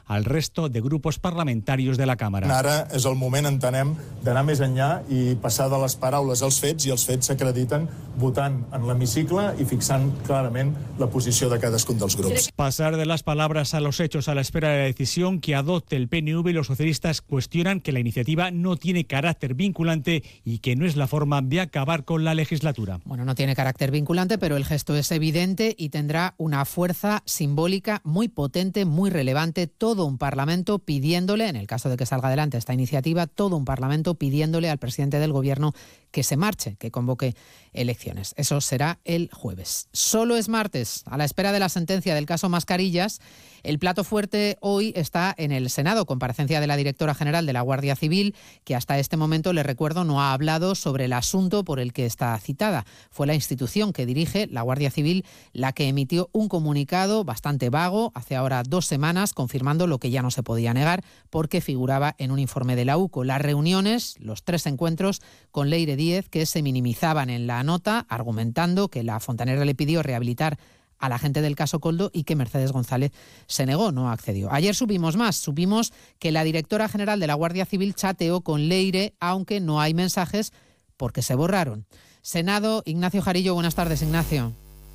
al resto de grupos parlamentarios de la Cámara. Ara és el moment, entenem, d'anar més enllà i passar de les paraules als fets, i els fets s'acrediten votant en l'hemicicle i fixant clarament la posició de cadascun dels grups. Pasar de las palabras a los hechos a la espera de la decisión que adopte el PNV, los socialistas cuestionan que la iniciativa no tiene carácter vinculante y que no es la forma de acabar con la legislatura. Bueno, no tiene carácter vinculante, pero el gesto es evidente y tendrá una fuerza simbólica muy potente, muy relevante. Todo un Parlamento pidiéndole, en el caso de que salga adelante esta iniciativa, todo un Parlamento pidiéndole al presidente del Gobierno que se marche, que convoque elecciones. Eso será el jueves. Solo es martes, a la espera de la sentencia del caso Mascarillas. El plato fuerte hoy está en el Senado, comparecencia de la directora general de la Guardia Civil, que hasta este momento, les recuerdo, no ha hablado sobre el asunto por el que está citada. Fue la institución que dirige, la Guardia Civil, la que emitió un comunicado bastante vago hace ahora 2 semanas, confirmando lo que ya no se podía negar, porque figuraba en un informe de la UCO. Las reuniones, los 3 encuentros con Leire Díez, que se minimizaban en la nota, argumentando que la fontanera le pidió rehabilitar a la gente del caso Koldo y que Mercedes González se negó, no accedió. Ayer supimos más, supimos que la directora general de la Guardia Civil chateó con Leire, aunque no hay mensajes porque se borraron. Senado, Ignacio Jarillo, buenas tardes, Ignacio.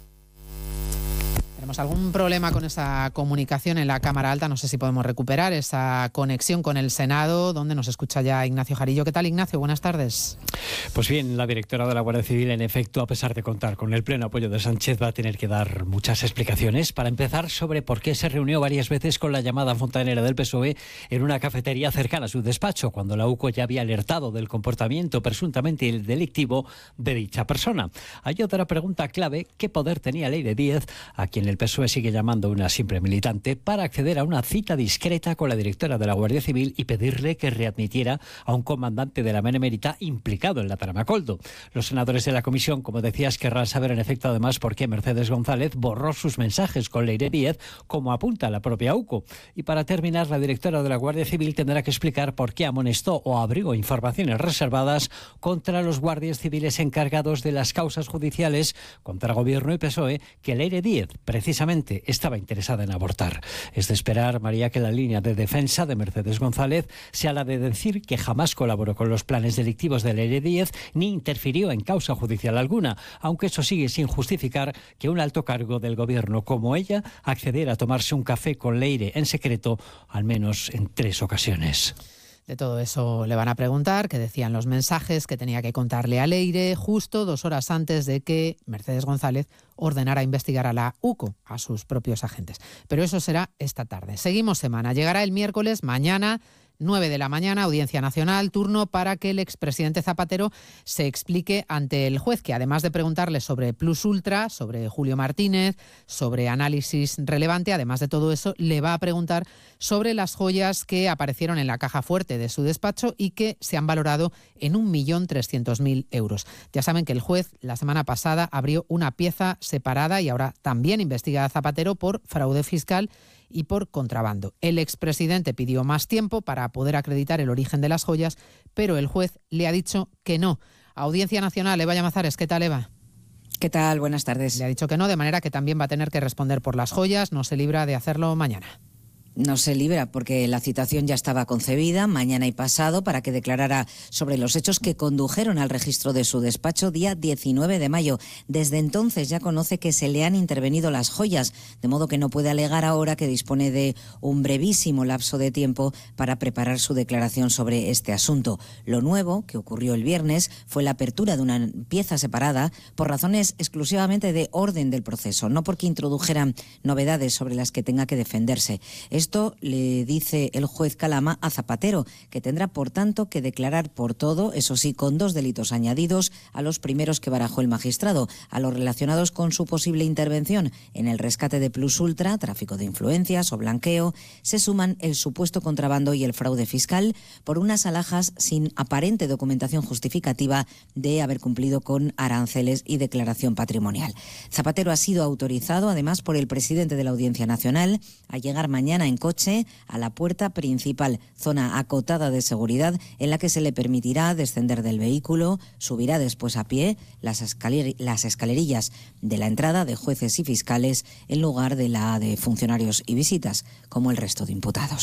¿Tenemos algún problema con esa comunicación en la Cámara Alta? No sé si podemos recuperar esa conexión con el Senado, donde nos escucha ya Ignacio Jarillo. ¿Qué tal, Ignacio? Buenas tardes. Pues bien, la directora de la Guardia Civil, en efecto, a pesar de contar con el pleno apoyo de Sánchez, va a tener que dar muchas explicaciones. Para empezar, sobre por qué se reunió varias veces con la llamada fontanera del PSOE en una cafetería cercana a su despacho, cuando la UCO ya había alertado del comportamiento presuntamente delictivo de dicha persona. Hay otra pregunta clave: ¿qué poder tenía Leire Díez, a quien el PSOE sigue llamando una simple militante, para acceder a una cita discreta con la directora de la Guardia Civil y pedirle que readmitiera a un comandante de la Benemérita implicado en la trama Koldo? Los senadores de la comisión, como decías, querrán saber en efecto además por qué Mercedes González borró sus mensajes con Leire Díez, como apunta la propia UCO. Y para terminar, la directora de la Guardia Civil tendrá que explicar por qué amonestó o abrió informaciones reservadas contra los guardias civiles encargados de las causas judiciales contra Gobierno y PSOE que Leire Díez precisamente estaba interesada en abortar. Es de esperar, María, que la línea de defensa de Mercedes González sea la de decir que jamás colaboró con los planes delictivos de Leire Díez ni interfirió en causa judicial alguna, aunque eso sigue sin justificar que un alto cargo del Gobierno como ella accediera a tomarse un café con Leire en secreto, al menos en 3 ocasiones. De todo eso le van a preguntar, qué decían los mensajes que tenía que contarle a Leire, justo 2 horas antes de que Mercedes González ordenara investigar a la UCO, a sus propios agentes. Pero eso será esta tarde. Seguimos semana. Llegará el miércoles, mañana, 9 de la mañana, Audiencia Nacional, turno para que el expresidente Zapatero se explique ante el juez, que además de preguntarle sobre Plus Ultra, sobre Julio Martínez, sobre análisis relevante, además de todo eso, le va a preguntar sobre las joyas que aparecieron en la caja fuerte de su despacho y que se han valorado en 1.300.000 euros. Ya saben que el juez la semana pasada abrió una pieza separada y ahora también investiga a Zapatero por fraude fiscal y por contrabando. El expresidente pidió más tiempo para poder acreditar el origen de las joyas, pero el juez le ha dicho que no. Audiencia Nacional, Eva Llamazares, ¿qué tal, Eva? ¿Qué tal? Buenas tardes. Le ha dicho que no, de manera que también va a tener que responder por las joyas, no se libra de hacerlo mañana. No se libra porque la citación ya estaba concebida mañana y pasado para que declarara sobre los hechos que condujeron al registro de su despacho día 19 de mayo. Desde entonces ya conoce que se le han intervenido las joyas, de modo que no puede alegar ahora que dispone de un brevísimo lapso de tiempo para preparar su declaración sobre este asunto. Lo nuevo, que ocurrió el viernes, fue la apertura de una pieza separada por razones exclusivamente de orden del proceso, no porque introdujeran novedades sobre las que tenga que defenderse. Esto le dice el juez Calama a Zapatero, que tendrá por tanto que declarar por todo, eso sí, con 2 delitos añadidos a los primeros que barajó el magistrado, a los relacionados con su posible intervención en el rescate de Plus Ultra, tráfico de influencias o blanqueo. Se suman el supuesto contrabando y el fraude fiscal por unas alhajas sin aparente documentación justificativa de haber cumplido con aranceles y declaración patrimonial. Zapatero ha sido autorizado además por el presidente de la Audiencia Nacional a llegar mañana en coche a la puerta principal, zona acotada de seguridad en la que se le permitirá descender del vehículo, subirá después a pie las escalerillas de la entrada de jueces y fiscales en lugar de la de funcionarios y visitas, como el resto de imputados.